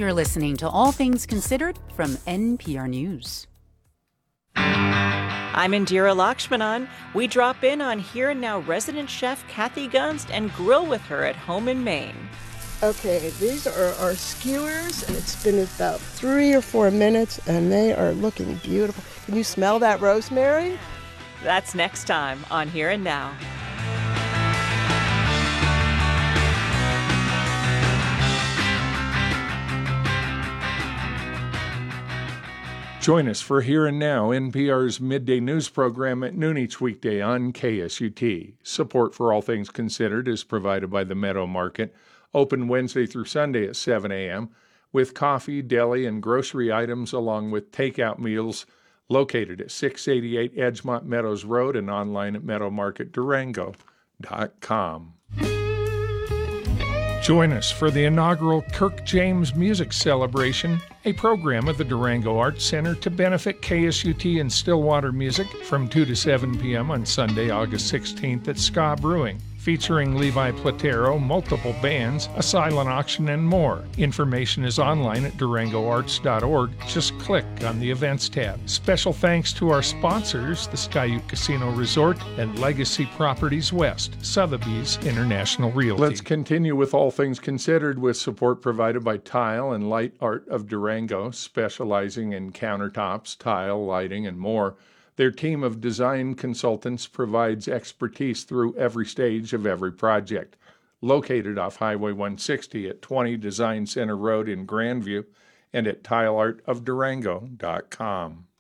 You're listening to All Things Considered from NPR News. I'm Indira Lakshmanan. We drop in on Here and Now resident chef Kathy Gunst and grill with her at home in Maine. Okay, these are our skewers, and it's been about 3 or 4 minutes, and they are looking beautiful. Can you smell that rosemary? That's next time on Here and Now. Join us for Here and Now, NPR's midday news program at noon each weekday on KSUT. Support for All Things Considered is provided by the Meadow Market, open Wednesday through Sunday at 7 a.m., with coffee, deli, and grocery items along with takeout meals located at 688 Edgemont Meadows Road and online at meadowmarketdurango.com. Join us for the inaugural Kirk James Music Celebration, a program of the Durango Arts Center to benefit KSUT and Stillwater Music from 2 to 7 p.m. on Sunday, August 16th at Ska Brewing, featuring Levi Platero, multiple bands, a silent auction, and more. Information is online at durangoarts.org. Just click on the Events tab. Special thanks to our sponsors, the Skyute Casino Resort and Legacy Properties West, Sotheby's International Realty. Let's continue with All Things Considered with support provided by Tile and Light Art of Durango, specializing in countertops, tile, lighting, and more. Their team of design consultants provides expertise through every stage of every project. Located off Highway 160 at 20 Design Center Road in Grandview and at tileartofdurango.com.